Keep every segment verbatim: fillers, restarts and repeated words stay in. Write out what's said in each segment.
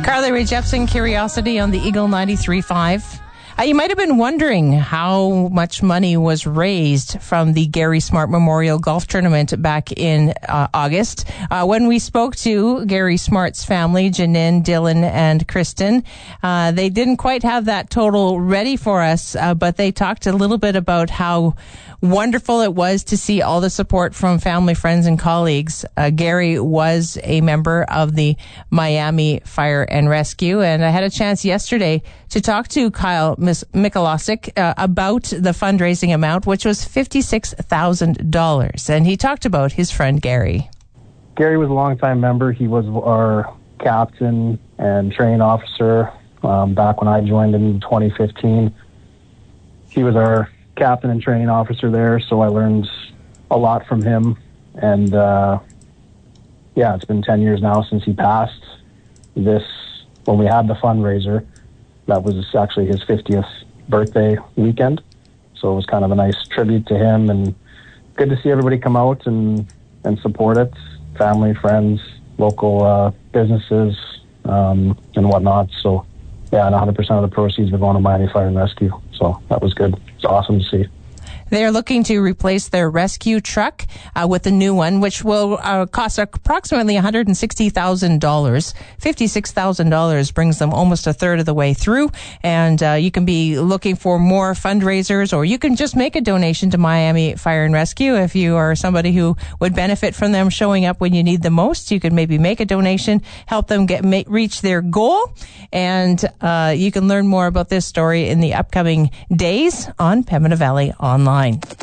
Carly Rae Jepsen, Curiosity on the Eagle ninety-three point five. Uh, you might have been wondering how much money was raised from the Gary Smart Memorial Golf Tournament back in uh, August. Uh, when we spoke to Gary Smart's family, Janine, Dylan, and Kristen, uh, they didn't quite have that total ready for us, uh, but they talked a little bit about how wonderful it was to see all the support from family, friends, and colleagues. Uh, Gary was a member of the Miami Fire and Rescue, and I had a chance yesterday to talk to Kyle Michalosik uh, about the fundraising amount, which was fifty-six thousand dollars. And he talked about his friend Gary. Gary was a longtime member. He was our captain and training officer um, back when I joined in twenty fifteen. He was our captain and training officer there, so I learned a lot from him. And uh, yeah, it's been ten years now since he passed. This, when we had the fundraiser, that was actually his fiftieth birthday weekend. So it was kind of a nice tribute to him, and good to see everybody come out and, and support it. Family, friends, local uh, businesses, um, and whatnot. So yeah, and one hundred percent of the proceeds were going to Miami Fire and Rescue. So that was good. It's awesome to see. They're looking to replace their rescue truck uh, with a new one, which will uh, cost approximately one hundred sixty thousand dollars. fifty-six thousand dollars brings them almost a third of the way through. And uh, you can be looking for more fundraisers, or you can just make a donation to Miami Fire and Rescue. If you are somebody who would benefit from them showing up when you need the most, you can maybe make a donation, help them get ma- reach their goal. And uh, you can learn more about this story in the upcoming days on Pembina Valley Online.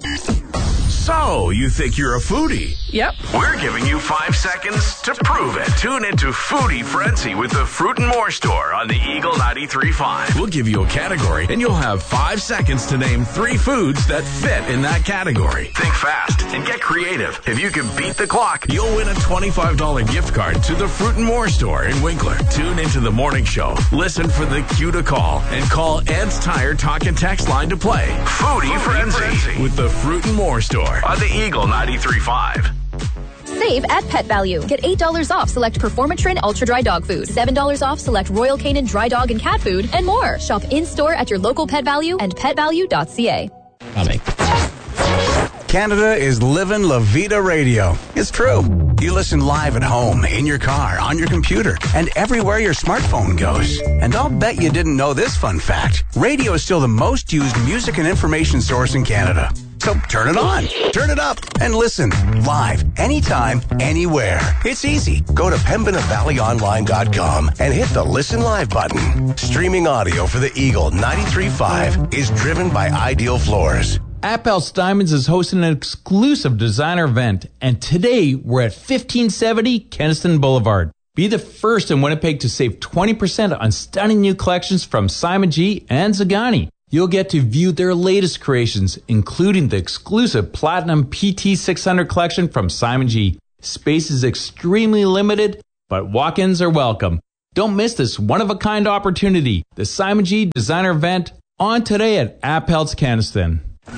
So, you think you're a foodie? Yep. We're giving you five seconds to prove it. Tune into Foodie Frenzy with the Fruit and More Store on the Eagle ninety-three point five. We'll give you a category, and you'll have five seconds to name three foods that fit in that category. Think fast and get creative. If you can beat the clock, you'll win a twenty-five dollars gift card to the Fruit and More Store in Winkler. Tune into the morning show. Listen for the cue to call, and call Ed's Tire Talk and Text line to play. Foodie, Foodie Frenzy, Frenzy with the Fruit and More Store on the Eagle ninety-three point five. Save at Pet Value. Get eight dollars off select Performatrin Ultra Dry Dog Food, seven dollars off select Royal Canin Dry Dog and Cat Food, and more. Shop in-store at your local Pet Value and pet value dot c a. Coming. Canada is living La Vida Radio. It's true. You listen live at home, in your car, on your computer, and everywhere your smartphone goes. And I'll bet you didn't know this fun fact. Radio is still the most used music and information source in Canada. So turn it on, turn it up, and listen live, anytime, anywhere. It's easy. Go to pembina valley online dot com and hit the Listen Live button. Streaming audio for the Eagle ninety-three point five is driven by Ideal Floors. Appel's Diamonds is hosting an exclusive designer event, and today we're at fifteen seventy Keniston Boulevard. Be the first in Winnipeg to save twenty percent on stunning new collections from Simon G and Zagani. You'll get to view their latest creations, including the exclusive Platinum P T six hundred collection from Simon G. Space is extremely limited, but walk-ins are welcome. Don't miss this one-of-a-kind opportunity. The Simon G Designer Event on today at Appel's Keniston.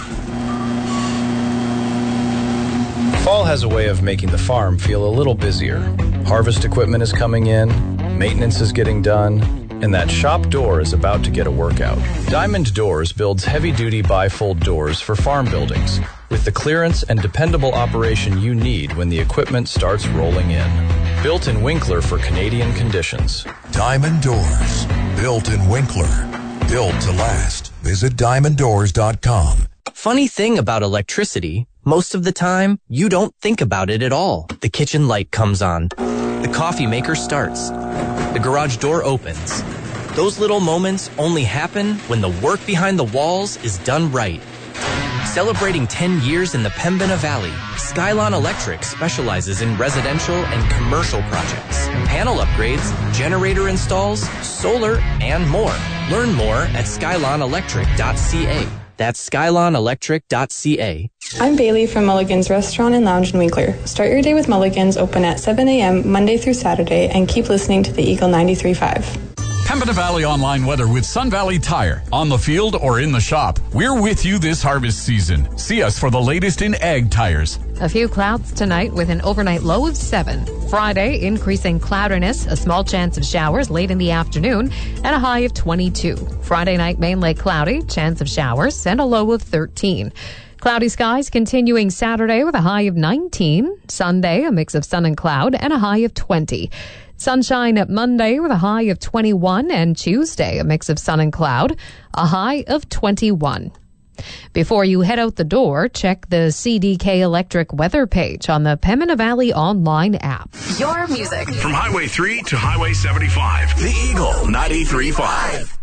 Fall has a way of making the farm feel a little busier. Harvest equipment is coming in, maintenance is getting done, and that shop door is about to get a workout. Diamond Doors builds heavy-duty bifold doors for farm buildings with the clearance and dependable operation you need when the equipment starts rolling in. Built in Winkler for Canadian conditions. Diamond Doors. Built in Winkler. Built to last. Visit diamond doors dot com. Funny thing about electricity, most of the time, you don't think about it at all. The kitchen light comes on. The coffee maker starts. The garage door opens. Those little moments only happen when the work behind the walls is done right. Celebrating ten years in the Pembina Valley, Skylon Electric specializes in residential and commercial projects, panel upgrades, generator installs, solar, and more. Learn more at skylon electric dot c a. That's skylon electric dot c a. I'm Bailey from Mulligan's Restaurant and Lounge in Winkler. Start your day with Mulligan's, open at seven a.m. Monday through Saturday, and keep listening to the Eagle ninety-three point five. Pembina Valley Online weather with Sun Valley Tire. On the field or in the shop, we're with you this harvest season. See us for the latest in ag tires. A few clouds tonight with an overnight low of seven. Friday, increasing cloudiness, a small chance of showers late in the afternoon, and a high of twenty-two. Friday night, mainly cloudy, chance of showers, and a low of thirteen. Cloudy skies continuing Saturday with a high of nineteen. Sunday, a mix of sun and cloud, and a high of twenty. Sunshine at Monday with a high of twenty-one, and Tuesday, a mix of sun and cloud, a high of twenty-one. Before you head out the door, check the C D K Electric weather page on the Pembina Valley online app. Your music. From Highway three to Highway seventy-five. The Eagle ninety-three point five.